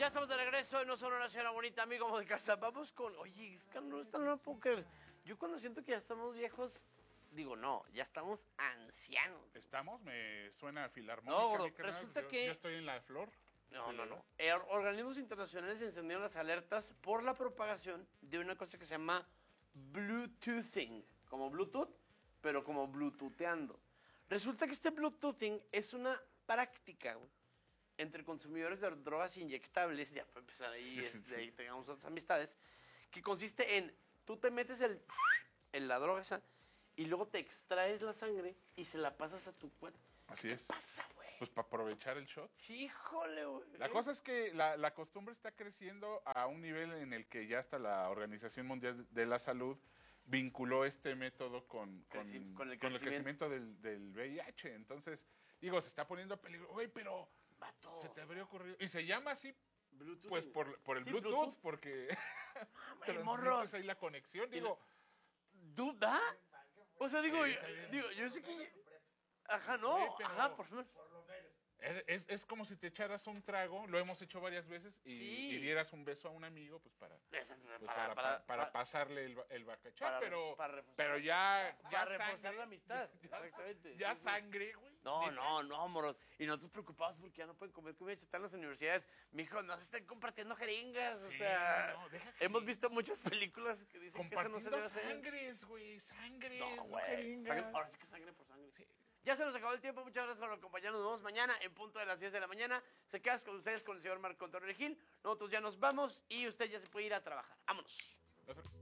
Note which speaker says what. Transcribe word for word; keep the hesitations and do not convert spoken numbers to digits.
Speaker 1: Ya estamos de regreso en No Solo una Señora Bonita, amigo de casa. Vamos con... Oye, es que no está no póker. Yo cuando siento que ya estamos viejos, digo, no, ya estamos ancianos.
Speaker 2: ¿Estamos? Me suena a filarmónica.
Speaker 1: No, gordo,
Speaker 2: mi carnal.
Speaker 1: resulta
Speaker 2: yo,
Speaker 1: que...
Speaker 2: Yo estoy en la flor.
Speaker 1: No, no, no. Eh, organismos internacionales encendieron las alertas por la propagación de una cosa que se llama Bluetoothing. Como Bluetooth, pero como Bluetootheando. Resulta que este Bluetoothing es una práctica, güey, entre consumidores de drogas inyectables, ya para empezar ahí, este, ahí tengamos otras amistades, que consiste en, tú te metes el, en la droga esa y luego te extraes la sangre y se la pasas a tu cuerpo.
Speaker 2: Así
Speaker 1: ¿Qué
Speaker 2: es.
Speaker 1: pasa, güey?
Speaker 2: Pues para aprovechar el shot.
Speaker 1: Híjole, güey.
Speaker 2: La cosa es que la, la costumbre está creciendo a un nivel en el que ya hasta la Organización Mundial de la Salud vinculó este método con, con,
Speaker 1: Creci- con el
Speaker 2: con el
Speaker 1: crecimiento.
Speaker 2: crecimiento del, del V I H. Entonces, digo, se está poniendo peligro. Güey, pero
Speaker 1: Vato.
Speaker 2: se te habría ocurrido. Y se llama así,
Speaker 1: Bluetooth.
Speaker 2: pues por, por el
Speaker 1: Sí,
Speaker 2: Bluetooth,
Speaker 1: Bluetooth.
Speaker 2: porque
Speaker 1: Ay, morros.
Speaker 2: transmites ahí la conexión. Digo,
Speaker 1: ¿Duda? O sea, digo,
Speaker 2: Sí,
Speaker 1: yo,
Speaker 2: está bien.
Speaker 1: digo, yo sé que... Ajá, no,
Speaker 2: Oye, pero-
Speaker 1: ajá, por favor.
Speaker 2: es, es, es como si te echaras un trago, lo hemos hecho varias veces, y,
Speaker 1: Sí.
Speaker 2: y dieras un beso a un amigo, pues para...
Speaker 1: Esa-
Speaker 2: Pues
Speaker 1: para,
Speaker 2: para,
Speaker 1: para,
Speaker 2: para- para
Speaker 1: para-
Speaker 2: pasarle el, el bacachá,
Speaker 1: para-
Speaker 2: pero,
Speaker 1: para reforzar-
Speaker 2: pero ya, ya
Speaker 1: para reforzar
Speaker 2: sangre,
Speaker 1: la amistad.
Speaker 2: ya,
Speaker 1: Exactamente.
Speaker 2: ya
Speaker 1: Sí, sí.
Speaker 2: sangre, güey.
Speaker 1: No,
Speaker 2: Neta.
Speaker 1: no, no, moros. Y nosotros preocupados porque ya no pueden comer comida chatarra en las universidades. Mijo, no se están compartiendo jeringas. O
Speaker 2: Sí,
Speaker 1: sea,
Speaker 2: no, deja que-
Speaker 1: hemos visto muchas películas que dicen que eso no se
Speaker 2: Compartiendo
Speaker 1: debe hacer.
Speaker 2: sangres, güey, sangres,
Speaker 1: No,
Speaker 2: no,
Speaker 1: güey.
Speaker 2: jeringas.
Speaker 1: Sangre- ahora sí que sangre por sangre. Ya se nos acabó el tiempo. Muchas gracias por acompañarnos. Nos vemos mañana en punto de las diez de la mañana. Se quedas con ustedes con el señor Marco Antonio Gil. Nosotros ya nos vamos y usted ya se puede ir a trabajar. Vámonos.